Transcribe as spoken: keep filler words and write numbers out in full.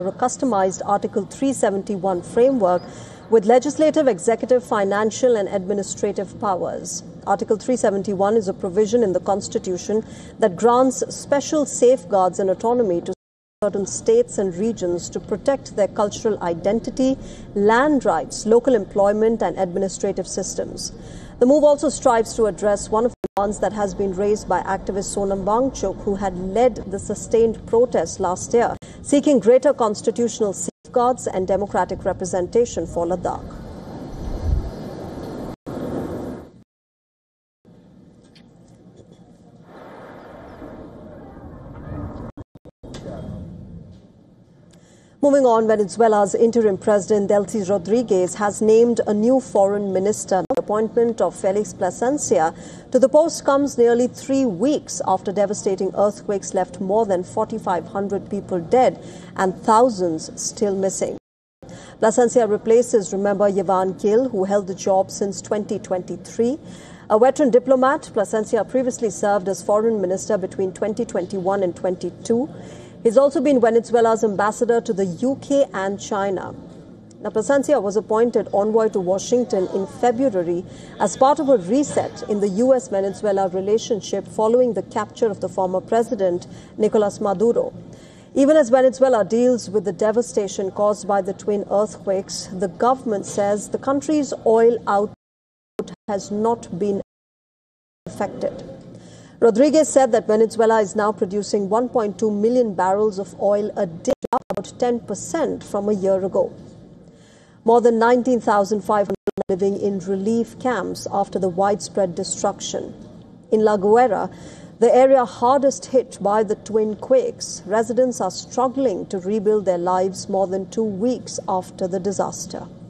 a customized Article three seventy-one framework with legislative, executive, financial and administrative powers. Article three seventy-one is a provision in the Constitution that grants special safeguards and autonomy to certain states and regions to protect their cultural identity, land rights, local employment and administrative systems. The move also strives to address one of the demands that has been raised by activist Sonam Wangchuk, who had led the sustained protest last year, seeking greater constitutional safeguards and democratic representation for Ladakh. Moving on, Venezuela's interim president, Delcy Rodriguez, has named a new foreign minister. The appointment of Felix Plasencia to the post comes nearly three weeks after devastating earthquakes left more than forty-five hundred people dead and thousands still missing. Plasencia replaces, remember, Yvonne Gill, who held the job since twenty twenty-three. A veteran diplomat, Plasencia previously served as foreign minister between twenty twenty-one and twenty-two. He's also been Venezuela's ambassador to the U K and China. Now, Plasencia was appointed envoy to Washington in February as part of a reset in the U S Venezuela relationship following the capture of the former president, Nicolas Maduro. Even as Venezuela deals with the devastation caused by the twin earthquakes, the government says the country's oil output has not been affected. Rodriguez said that Venezuela is now producing one point two million barrels of oil a day, up about ten percent from a year ago. More than nineteen thousand five hundred are living in relief camps after the widespread destruction. In La Guaira, the area hardest hit by the twin quakes, residents are struggling to rebuild their lives more than two weeks after the disaster.